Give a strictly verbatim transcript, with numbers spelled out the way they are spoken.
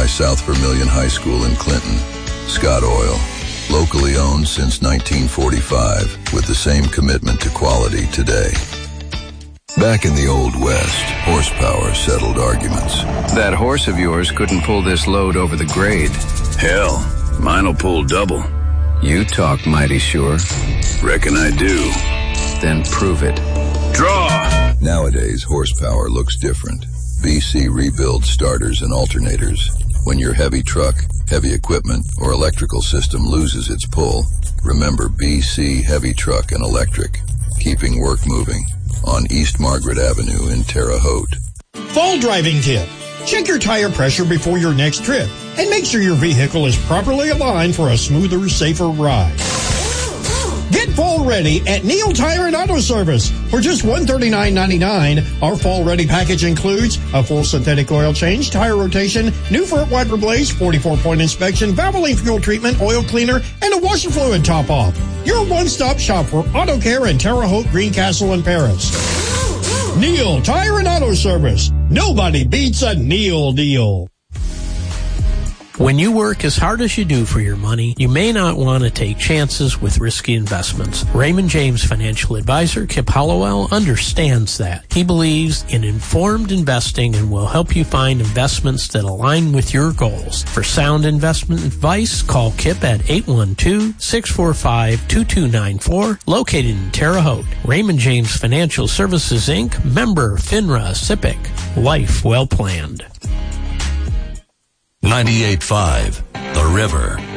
South Vermilion High School in Clinton. Scott Oil, locally owned since nineteen forty-five, with the same commitment to quality today. Back in the Old West, horsepower settled arguments. That horse of yours couldn't pull this load over the grade. Hell, mine'll pull double. You talk mighty sure. Reckon I do. Then prove it. Draw! Nowadays, horsepower looks different. B C rebuilds starters and alternators. When your heavy truck, heavy equipment, or electrical system loses its pull, remember B C Heavy Truck and Electric, keeping work moving, on East Margaret Avenue in Terre Haute. Fall driving tip. Check your tire pressure before your next trip and make sure your vehicle is properly aligned for a smoother, safer ride. Get fall ready at Neil Tire and Auto Service. For just one hundred thirty-nine ninety-nine, our fall ready package includes a full synthetic oil change, tire rotation, new front wiper blades, forty-four point inspection, Valvoline fuel treatment, oil cleaner, and a washer fluid top off. Your one-stop shop for auto care in Terre Haute, Greencastle, and Paris. Neil Tire and Auto Service. Nobody beats a Neil deal. When you work as hard as you do for your money, you may not want to take chances with risky investments. Raymond James financial advisor Kip Hollowell understands that. He believes in informed investing and will help you find investments that align with your goals. For sound investment advice, call Kip at eight one two, six four five, two two nine four, located in Terre Haute. Raymond James Financial Services, Incorporated, member FINRA S I P C. Life well planned. ninety-eight point five, The River.